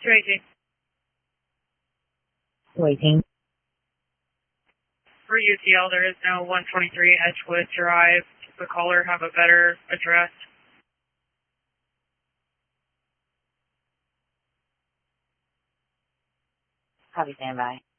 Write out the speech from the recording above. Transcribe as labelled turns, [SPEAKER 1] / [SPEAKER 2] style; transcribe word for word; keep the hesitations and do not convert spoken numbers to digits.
[SPEAKER 1] two eighteen.
[SPEAKER 2] Waiting.
[SPEAKER 1] For U T L, there is no one twenty-three Edgewood Drive. Does the caller have a better address?
[SPEAKER 2] Copy, standby.